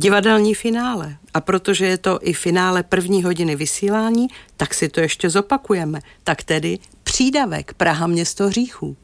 divadelní finále. A protože je to i finále první hodiny vysílání, tak si to ještě zopakujeme. Tak tedy přídavek Praha město hříchů.